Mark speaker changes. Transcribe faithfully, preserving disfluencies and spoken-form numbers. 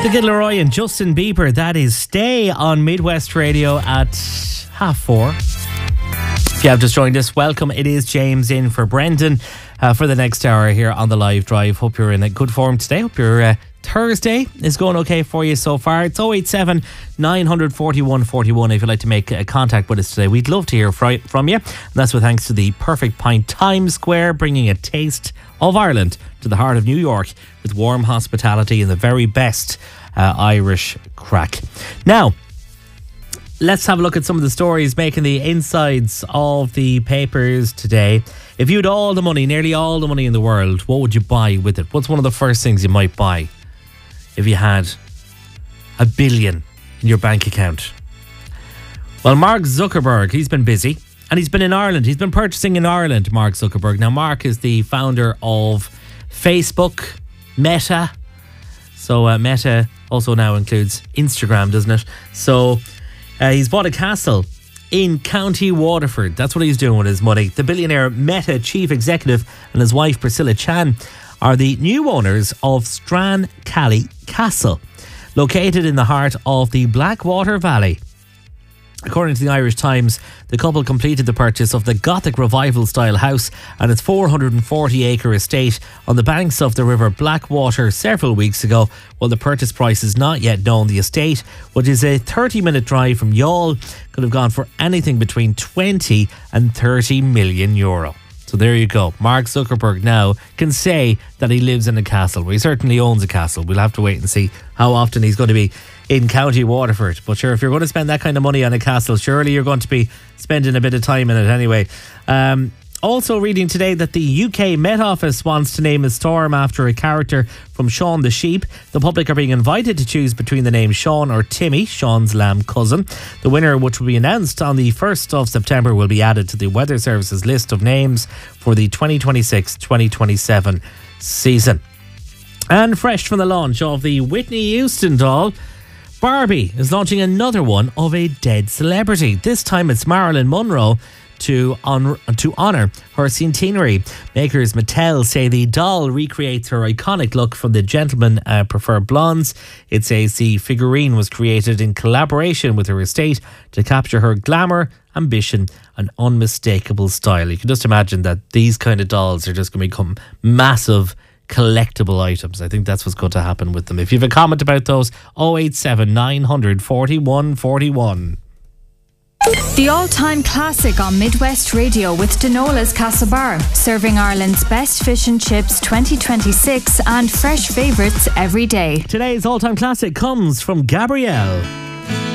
Speaker 1: The Kid Laroi and Justin Bieber. That is Stay on Midwest Radio at half four. If you have just joined us, welcome. It is James in for Brendan uh, for the next hour here on the live drive. Hope you're in a good form today. Hope your uh, Thursday is going okay for you so far. It's oh eight seven, nine four one, four one if you'd like to make uh, contact with us today. We'd love to hear fr- from you. And that's with thanks to the Perfect Pint Times Square, bringing a taste of Ireland to the heart of New York with warm hospitality and the very best uh, Irish crack. Now, let's have a look at some of the stories making the insides of the papers today. If you had all the money, nearly all the money in the world, what would you buy with it? What's one of the first things you might buy if you had a billion in your bank account? Well, Mark Zuckerberg, he's been busy and he's been in Ireland. He's been purchasing in Ireland, Mark Zuckerberg. Now, Mark is the founder of Facebook, Meta. So uh, Meta also now includes Instagram, doesn't it? So uh, he's bought a castle in County Waterford. That's what he's doing with his money. The billionaire Meta chief executive and his wife Priscilla Chan are the new owners of Strancally Castle, located in the heart of the Blackwater Valley. According to the Irish Times, the couple completed the purchase of the Gothic Revival style house and its four hundred forty acre estate on the banks of the River Blackwater several weeks ago. While the purchase price is not yet known, the estate, which is a thirty minute drive from Youghal, could have gone for anything between twenty and thirty million euro. So there you go. Mark Zuckerberg now can say that he lives in a castle. Well, he certainly owns a castle. We'll have to wait and see how often he's going to be in County Waterford. But sure, if you're going to spend that kind of money on a castle, surely you're going to be spending a bit of time in it anyway. Um, also reading today that the U K Met Office wants to name a storm after a character from Shaun the Sheep. The public are being invited to choose between the names Shaun or Timmy, Shaun's lamb cousin. The winner, which will be announced on the first of September, will be added to the Weather Service's list of names for the twenty twenty-six twenty twenty-seven season. And fresh from the launch of the Whitney Houston doll, Barbie is launching another one of a dead celebrity. This time it's Marilyn Monroe to, honor, to honour her centenary. Makers Mattel say the doll recreates her iconic look from The Gentlemen uh, Prefer Blondes. It says the figurine was created in collaboration with her estate to capture her glamour, ambition and unmistakable style. You can just imagine that these kind of dolls are just going to become massive collectible items. I think that's what's going to happen with them. If you have a comment about those, oh eight seven, nine four one, four one.
Speaker 2: The all-time classic on Midwest Radio with Denola's Castlebar, serving Ireland's best fish and chips twenty twenty-six and fresh favourites every day.
Speaker 1: Today's all-time classic comes from Gabrielle.